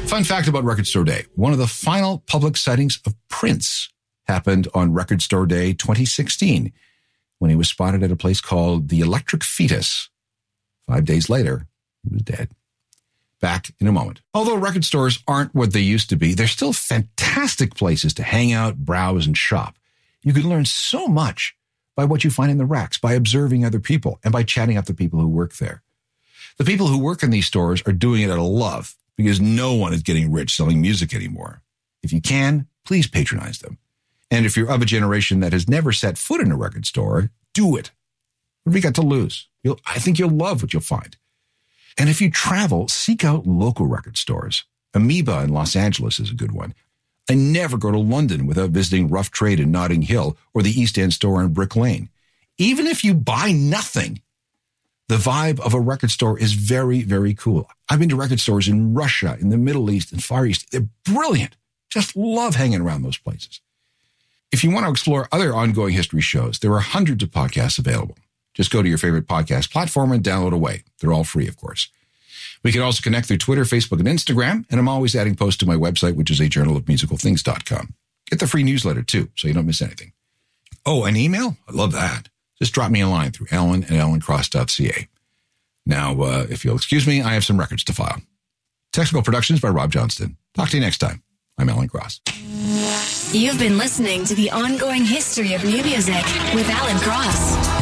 Fun fact about Record Store Day. One of the final public sightings of Prince happened on Record Store Day 2016 when he was spotted at a place called the Electric Fetus. 5 days later, he was dead. Back in a moment. Although record stores aren't what they used to be, they're still fantastic places to hang out, browse, and shop. You can learn so much by what you find in the racks, by observing other people, and by chatting up the people who work there. The people who work in these stores are doing it out of love because no one is getting rich selling music anymore. If you can, please patronize them. And if you're of a generation that has never set foot in a record store, do it. What have you got to lose? I think you'll love what you'll find. And if you travel, seek out local record stores. Amoeba in Los Angeles is a good one. I never go to London without visiting Rough Trade in Notting Hill or the East End store on Brick Lane. Even if you buy nothing, the vibe of a record store is very, very cool. I've been to record stores in Russia, in the Middle East, and Far East. They're brilliant. Just love hanging around those places. If you want to explore other ongoing history shows, there are hundreds of podcasts available. Just go to your favorite podcast platform and download away. They're all free, of course. We can also connect through Twitter, Facebook, and Instagram, and I'm always adding posts to my website, which is ajournalofmusicalthings.com. Get the free newsletter, too, so you don't miss anything. Oh, an email? I love that. Just drop me a line through alan@alancross.ca. Now, if you'll excuse me, I have some records to file. Technical Productions by Rob Johnston. Talk to you next time. I'm Alan Cross. You've been listening to The Ongoing History of New Music with Alan Cross.